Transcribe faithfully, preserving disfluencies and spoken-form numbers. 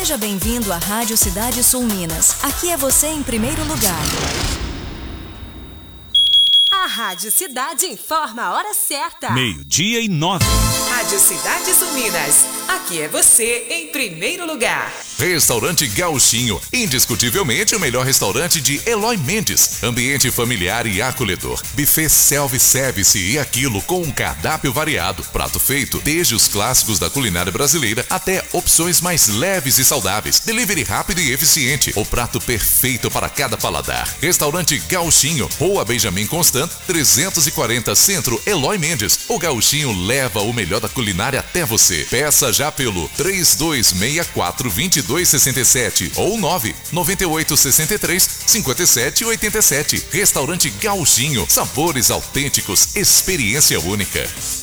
Seja bem-vindo à Rádio Cidade Sul Minas. Aqui é você em primeiro lugar. A Rádio Cidade informa a hora certa. Meio-dia e nove. Rádio Cidade Sul Minas. Aqui é você em primeiro lugar. Restaurante Gauchinho, indiscutivelmente o melhor restaurante de Eloy Mendes. Ambiente familiar e acolhedor. Buffet self-service e aquilo com um cardápio variado. Prato feito desde os clássicos da culinária brasileira até opções mais leves e saudáveis. Delivery rápido e eficiente. O prato perfeito para cada paladar. Restaurante Gauchinho, Rua Benjamin Constant, trezentos e quarenta Centro, Eloy Mendes. O Gauchinho leva o melhor da culinária até você. Peça já pelo três dois seis quatro, dois dois seis sete ou nove nove oito seis três cinco sete oito sete. Restaurante Gauchinho, sabores autênticos, experiência única.